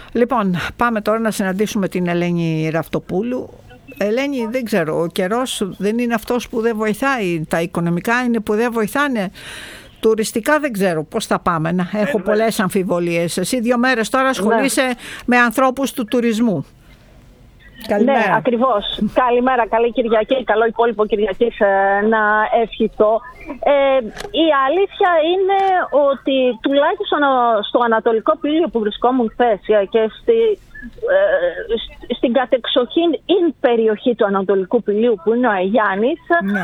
Λοιπόν, πάμε τώρα να συναντήσουμε την Ελένη Ραυτοπούλου. Ελένη, δεν ξέρω, ο καιρός δεν είναι αυτός που δεν βοηθάει, τα οικονομικά είναι που δεν βοηθάνε. Τουριστικά δεν ξέρω πώς θα πάμε. Έχω πολλές αμφιβολίες. Εσύ 2 μέρες τώρα ασχολείσαι με ανθρώπους του τουρισμού. Καλημέρα. Ναι, ακριβώς. Καλημέρα, καλή Κυριακή, καλό υπόλοιπο Κυριακής να ευχηθώ. Η αλήθεια είναι ότι τουλάχιστον στο Ανατολικό Πήλιο που βρισκόμουν χθες και στην κατεξοχήν περιοχή του Ανατολικού Πηλίου που είναι ο Αγιάννης,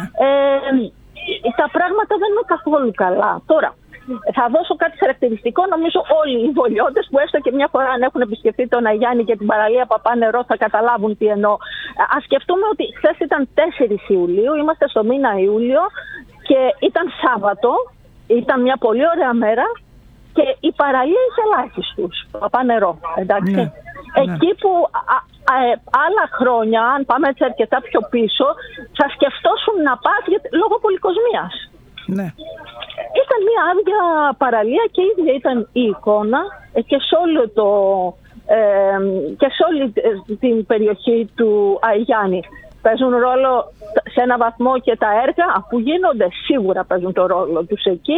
τα πράγματα δεν είναι καθόλου καλά. Τώρα, θα δώσω κάτι χαρακτηριστικό. Νομίζω όλοι οι βολιώτες που έστω και μια φορά αν έχουν επισκεφτεί τον Αγιάννη και την παραλία Παπά Νερό θα καταλάβουν τι εννοώ. Ας σκεφτούμε ότι χθες ήταν 4 Ιουλίου, είμαστε στο μήνα Ιούλιο και ήταν Σάββατο, ήταν μια πολύ ωραία μέρα και η παραλία είχε ελάχιστους. Παπά Νερό, εντάξει. Εκεί που άλλα χρόνια, αν πάμε έτσι αρκετά πιο πίσω, θα σκεφτόσουν να πας λόγω πολυκοσμίας. Ναι. Ήταν μια άδεια παραλία και ίδια ήταν η εικόνα και σε όλη την περιοχή του Αγιάννη. Παίζουν ρόλο σε ένα βαθμό και τα έργα που γίνονται, σίγουρα παίζουν το ρόλο τους εκεί.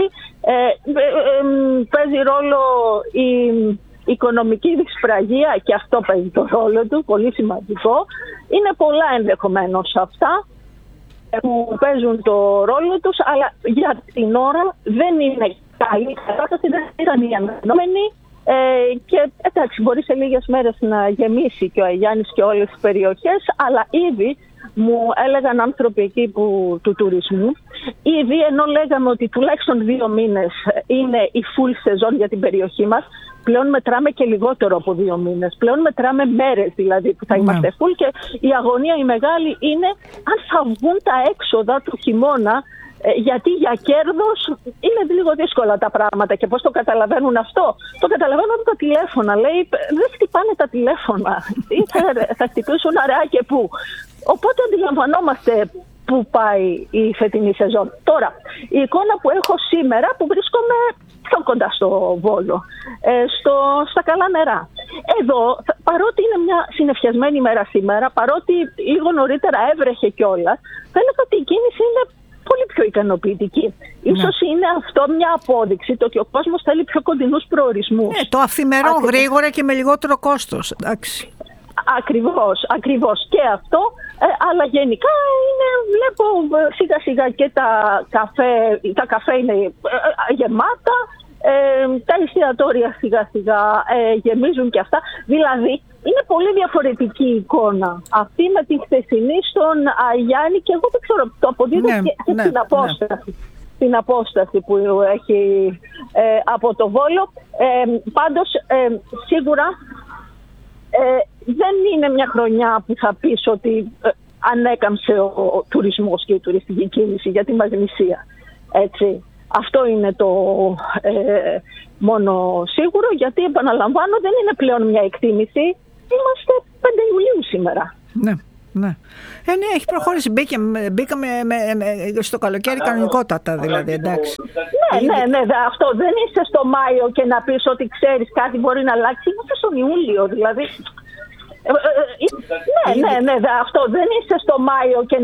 Παίζει ρόλο η οικονομική δυσπραγία και αυτό παίζει το ρόλο του, πολύ σημαντικό. Είναι πολλά ενδεχομένως αυτά που παίζουν το ρόλο τους, αλλά για την ώρα δεν είναι καλή κατάσταση, δεν ήταν η αναμενόμενη και εντάξει, μπορεί σε λίγες μέρες να γεμίσει και ο Αγιάννης και όλες τις περιοχές, αλλά ήδη μου έλεγαν άνθρωποι εκεί του τουρισμού, ήδη ενώ λέγαμε ότι τουλάχιστον 2 μήνες είναι η full σεζόν για την περιοχή μας, πλέον μετράμε και λιγότερο από 2 μήνες. Πλέον μετράμε μέρες δηλαδή που θα είμαστε full και η αγωνία η μεγάλη είναι αν θα βγουν τα έξοδα του χειμώνα, γιατί για κέρδος είναι λίγο δύσκολα τα πράγματα. Και πώς το καταλαβαίνουν αυτό? Το καταλαβαίνουν από τα τηλέφωνα. Λέει, δεν χτυπάνε τα τηλέφωνα. Θα χτυπήσουν αραιά και πού. Οπότε αντιλαμβανόμαστε πού πάει η φετινή σεζόν. Τώρα, η εικόνα που έχω σήμερα, που βρίσκομαι πιο κοντά στο Βόλο, στα καλά νερά. Εδώ, παρότι είναι μια συννεφιασμένη μέρα σήμερα, παρότι λίγο νωρίτερα έβρεχε κιόλας, θα έλεγα ότι η κίνηση είναι πολύ πιο ικανοποιητική. Ίσως είναι αυτό μια απόδειξη το ότι ο κόσμος θέλει πιο κοντινούς προορισμούς. Το αυθημερό γρήγορα και με λιγότερο κόστος. Εντάξει. Ακριβώς και αυτό, αλλά γενικά βλέπω σιγά σιγά και τα καφέ είναι γεμάτα, τα εστιατόρια σιγά σιγά γεμίζουν και αυτά. Δηλαδή είναι πολύ διαφορετική η εικόνα αυτή με τη χθεσινή στον Αγιάννη και εγώ δεν ξέρω, το αποδίδω και στην απόσταση. Την απόσταση που έχει από το Βόλο. Πάντως σίγουρα δεν είναι μια χρονιά που θα πεις ότι ανέκαμψε ο τουρισμός και η τουριστική κίνηση για τη Μαγνησία. Έτσι. Αυτό είναι το μόνο σίγουρο, γιατί επαναλαμβάνω δεν είναι πλέον μια εκτίμηση. Είμαστε 5 Ιουλίου σήμερα. Ναι. Ναι, έχει προχωρήσει. Μπήκαμε στο καλοκαίρι κανονικότατα, δηλαδή, εντάξει. Ναι, αυτό δεν είσαι στο Μάιο και να πεις ότι ξέρεις κάτι μπορεί να αλλάξει. Είμαστε στον Ιούλιο, δηλαδή. Ναι, αυτό δεν είσαι στο Μάιο και